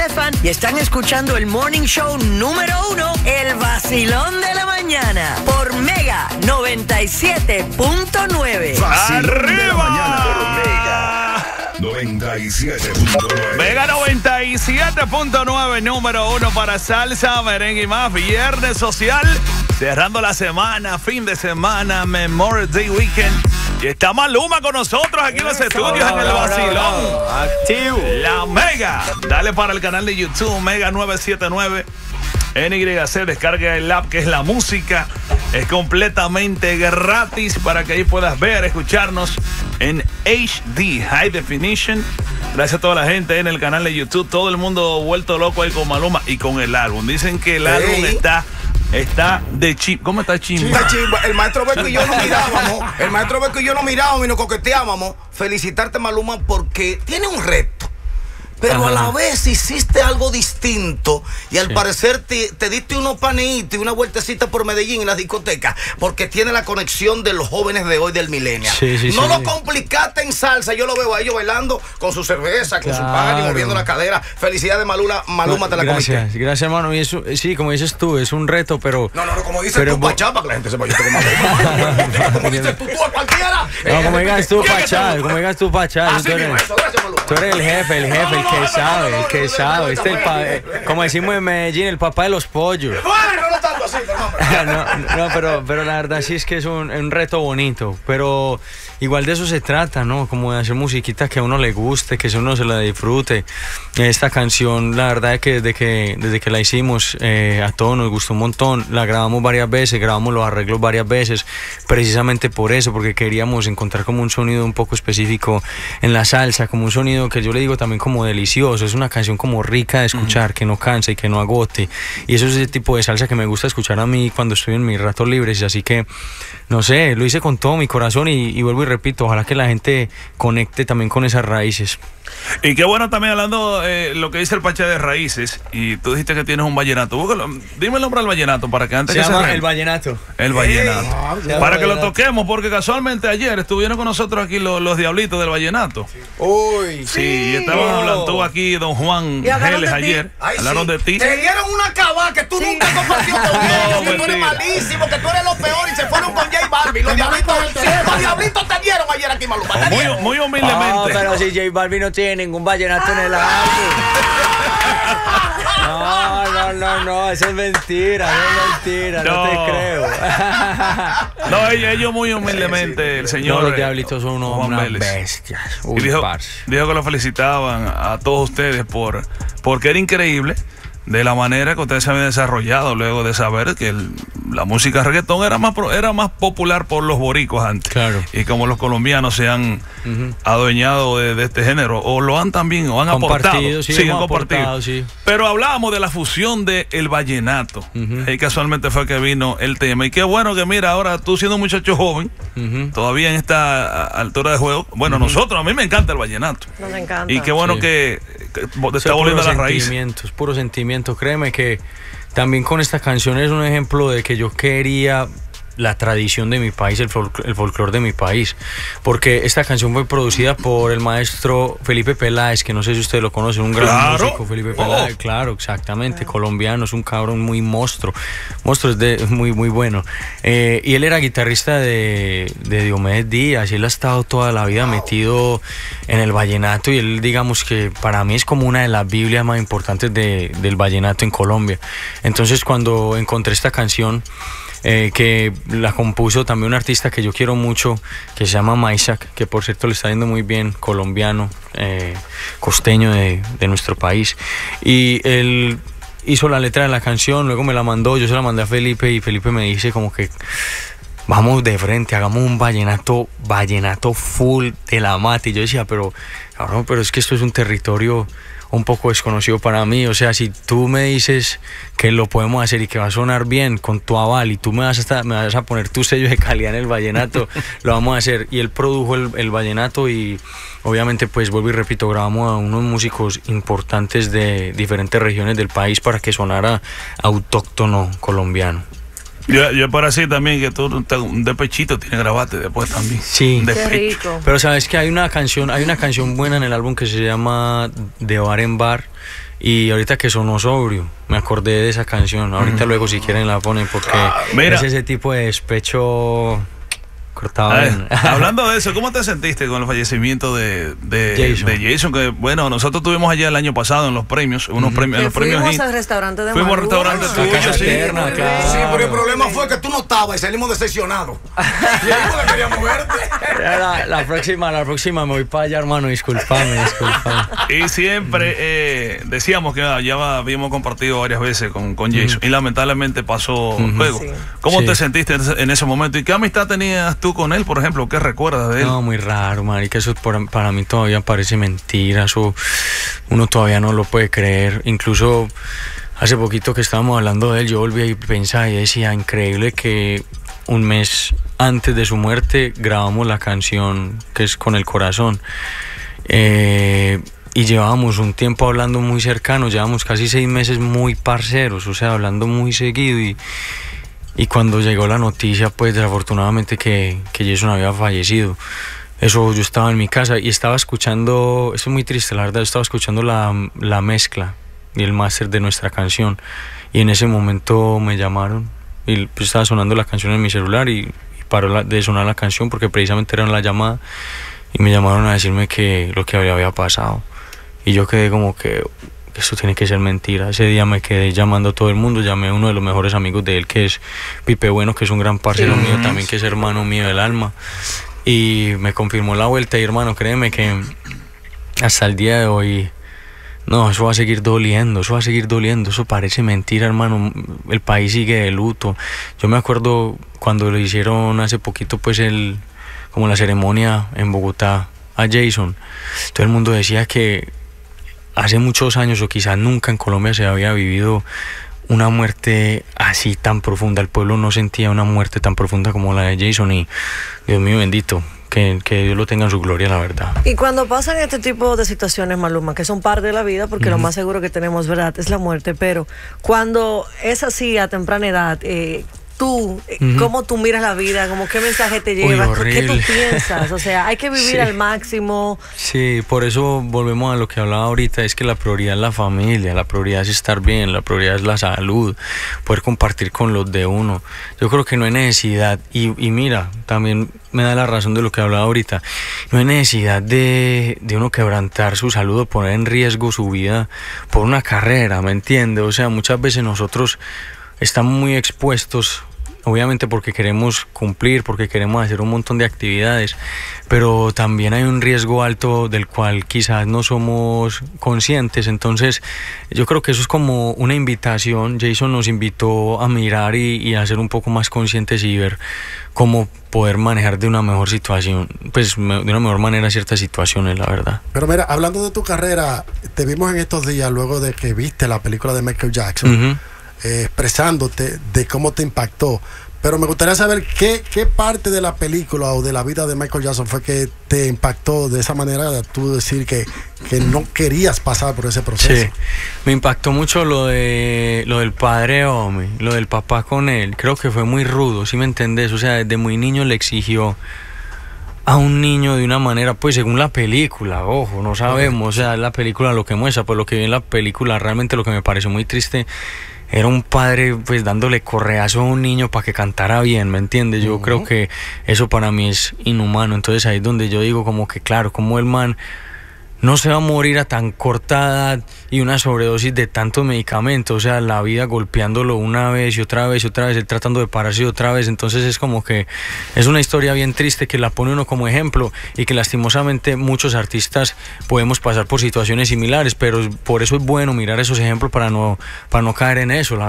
Estefan y están escuchando el Morning Show número 1, El Vacilón de la Mañana, por Mega 97.9. ¡Arriba! Por Mega 97.9. Mega 97.9, número 1 para salsa, merengue y más. Viernes social, cerrando la semana, fin de semana, Memorial Day Weekend. Y está Maluma con nosotros aquí en los estudios en el Vacilón. Activo. La Mega. Dale para el canal de YouTube, Mega 979. NYC, descarga el app que es la música. Es completamente gratis para que ahí puedas ver, escucharnos en HD, High Definition. Gracias a toda la gente en el canal de YouTube. Todo el mundo vuelto loco ahí con Maluma y con el álbum. Dicen que el álbum está de chip. ¿Cómo está chimba? Está chimba. El maestro Beco y yo nos mirábamos. El maestro Beco y yo nos mirábamos y nos coqueteábamos. Felicitarte, Maluma, porque tiene un reto. Pero a la vez hiciste algo distinto y al parecer te diste unos paneitos y una vueltecita por Medellín en las discotecas porque tiene la conexión de los jóvenes de hoy del milenio. No lo complicaste en salsa, yo lo veo a ellos bailando con su cerveza, con su pan y moviendo la cadera. Felicidades, Maluma, te la comiste. Gracias, hermano. Y eso, sí, como dices tú, es un reto, pero... No, como dices tú, Pachá, para que la gente sepa yo con Maluma. Como dices tú a cualquiera. No, como digas tú, Pachá, tú eres el jefe, el que sabe. Como decimos en Medellín, el papá de los pollos. Bueno, no tanto así, pero la verdad sí es que es un reto bonito. Pero igual de eso se trata, ¿no? Como de hacer musiquita que a uno le guste, que uno se la disfrute. Esta canción, la verdad es que desde que la hicimos, a todos nos gustó un montón. La grabamos varias veces, grabamos los arreglos varias veces, precisamente por eso, porque queríamos encontrar como un sonido un poco específico en la salsa, como un sonido que yo le digo también como delicioso. Es una canción como rica de escuchar, que no cansa y que no agote. Y eso es ese tipo de salsa que me gusta escuchar a mí cuando estoy en mis ratos libres. Así que, no sé, lo hice con todo mi corazón y vuelvo y repito, ojalá que la gente conecte también con esas raíces. Y qué bueno también hablando lo que dice el Pachá de raíces. Y tú dijiste que tienes un vallenato. Búscalo, dime el nombre del vallenato para que antes se que llama El Vallenato. El Vallenato. Para que lo toquemos, porque casualmente ayer estuvieron con nosotros aquí los diablitos del vallenato. Uy, sí, y estaban hablando tú aquí, don Juan Geles ayer. Hablaron de ti. Te dieron una cabada que tú nunca compartió con ellos, que tú eres malísimo, que tú eres lo peor y se fueron con J Balvin. Los diablitos te dieron ayer aquí, Maluma. Muy humildemente. No, pero si J Balvin no tiene ningún vallenato en el álbum. No, eso es mentira, no te creo. No, ellos muy humildemente, el señor. No, los diablitos son unas bestias. Y dijo que lo felicitaban a todos ustedes porque era increíble de la manera que ustedes se habían desarrollado luego de saber que la música reggaetón era más popular por los boricuas antes. Claro. Y como los colombianos se han adueñado de este género, o lo han también, o han aportado. Sí, han compartido. Sí. Pero hablábamos de la fusión del vallenato. Y casualmente fue que vino el tema. Y qué bueno que mira, ahora tú siendo un muchacho joven, todavía en esta altura de juego, bueno, a mí me encanta el vallenato. Nos encanta. Y qué bueno que te está volviendo a las raíces. Puro sentimiento. Créeme que también con esta canción es un ejemplo de que yo quería la tradición de mi país, el folclore de mi país, porque esta canción fue producida por el maestro Felipe Peláez, que no sé si ustedes lo conocen, un gran músico, Felipe Peláez, claro, exactamente, colombiano, es un cabrón muy monstruo es muy bueno, y él era guitarrista de Diomedes Díaz, y él ha estado toda la vida metido en el vallenato, y él, digamos que para mí es como una de las biblias más importantes del vallenato en Colombia. Entonces cuando encontré esta canción, que la compuso también un artista que yo quiero mucho, que se llama Maisak, que por cierto le está yendo muy bien, colombiano, costeño de nuestro país, y él hizo la letra de la canción, luego me la mandó, yo se la mandé a Felipe, y Felipe me dice como que vamos de frente, hagamos un vallenato full de la mata. Y yo decía, pero cabrón, pero es que esto es un territorio un poco desconocido para mí. O sea, si tú me dices que lo podemos hacer y que va a sonar bien con tu aval, y tú me vas a poner tu sello de calidad en el vallenato, lo vamos a hacer. Y él produjo el vallenato, y obviamente, pues vuelvo y repito, grabamos a unos músicos importantes de diferentes regiones del país para que sonara autóctono colombiano. Yo para así también, que tú de pechito tienes grabate después también. Sí. De Qué pecho. rico. Pero sabes que hay una canción buena en el álbum que se llama De Bar en Bar. Y ahorita que sonó sobrio, me acordé de esa canción. Ahorita luego si quieren la ponen porque Mira. es ese tipo de despecho cortado. Hablando de eso, ¿cómo te sentiste con el fallecimiento de Jason? Que bueno, nosotros tuvimos allá el año pasado en los premios, en los premios Fuimos al restaurante de Fuimos al Maduro. restaurante La Casa tuyo, sí. Eterna, claro. Sí, pero el problema fue que tú no estabas y salimos decepcionados. Y ahí porque queríamos verte. La próxima me voy para allá, hermano, disculpame. Y siempre decíamos que ya habíamos compartido varias veces con Jason y lamentablemente pasó luego. Sí. ¿Cómo Sí. te sentiste en ese momento? ¿Y qué amistad tenías tú con él, por ejemplo? ¿Qué recuerdas de él? No, muy raro, marica, eso para mí todavía parece mentira, eso uno todavía no lo puede creer. Incluso hace poquito que estábamos hablando de él, yo volví a pensar y decía, increíble que un mes antes de su muerte grabamos la canción que es Con el Corazón. Y llevábamos un tiempo hablando muy cercano, llevábamos casi 6 meses muy parceros, o sea, hablando muy seguido y cuando llegó la noticia, pues desafortunadamente que Jason había fallecido, eso yo estaba en mi casa y estaba escuchando, eso es muy triste la verdad, estaba escuchando la mezcla y el máster de nuestra canción y en ese momento me llamaron y pues estaba sonando la canción en mi celular y paró de sonar la canción porque precisamente era la llamada y me llamaron a decirme que lo que había pasado y yo quedé como que esto tiene que ser mentira. Ese día me quedé llamando a todo el mundo, llamé a uno de los mejores amigos de él que es Pipe Bueno, que es un gran parcero mío también, que es hermano mío del alma, y me confirmó la vuelta y hermano, créeme que hasta el día de hoy no, eso va a seguir doliendo, eso parece mentira, hermano, el país sigue de luto. Yo me acuerdo cuando lo hicieron hace poquito pues como la ceremonia en Bogotá a Jason, todo el mundo decía que hace muchos años o quizás nunca en Colombia se había vivido una muerte así tan profunda. El pueblo no sentía una muerte tan profunda como la de Jason y Dios mío bendito, que Dios lo tenga en su gloria, la verdad. Y cuando pasan este tipo de situaciones, Maluma, que son parte de la vida, porque lo más seguro que tenemos, ¿verdad?, es la muerte, pero cuando es así a temprana edad, tú, ¿cómo tú miras la vida? ¿Cómo qué mensaje te llevas? ¿Qué tú piensas? O sea, hay que vivir al máximo. Sí, por eso volvemos a lo que hablaba ahorita, es que la prioridad es la familia, la prioridad es estar bien, la prioridad es la salud, poder compartir con los de uno. Yo creo que no hay necesidad, y mira, también me da la razón de lo que hablaba ahorita, no hay necesidad de uno quebrantar su salud o poner en riesgo su vida por una carrera, ¿me entiendes? O sea, muchas veces nosotros estamos muy expuestos, obviamente porque queremos cumplir, porque queremos hacer un montón de actividades, pero también hay un riesgo alto del cual quizás no somos conscientes. Entonces yo creo que eso es como una invitación. Jason nos invitó a mirar y a ser un poco más conscientes y ver cómo poder manejar de una mejor situación, pues de una mejor manera ciertas situaciones, la verdad. Pero mira, hablando de tu carrera, te vimos en estos días luego de que viste la película de Michael Jackson, expresándote de cómo te impactó. Pero me gustaría saber qué parte de la película o de la vida de Michael Jackson fue que te impactó de esa manera, de tú decir que no querías pasar por ese proceso. Sí, me impactó mucho lo del padre Omi, lo del papá con él. Creo que fue muy rudo, ¿sí me entendés? O sea, desde muy niño le exigió a un niño de una manera, pues según la película, ojo, no sabemos, o sea, la película lo que muestra, pues lo que vi en la película, realmente lo que me pareció muy triste era un padre pues dándole correazo a un niño para que cantara bien, ¿me entiendes? Yo creo que eso para mí es inhumano. Entonces ahí es donde yo digo como que claro, como el man no se va a morir a tan corta edad y una sobredosis de tantos medicamentos, o sea, la vida golpeándolo una vez y otra vez y otra vez, él tratando de pararse otra vez. Entonces es como que es una historia bien triste que la pone uno como ejemplo y que lastimosamente muchos artistas podemos pasar por situaciones similares, pero por eso es bueno mirar esos ejemplos para no caer en eso.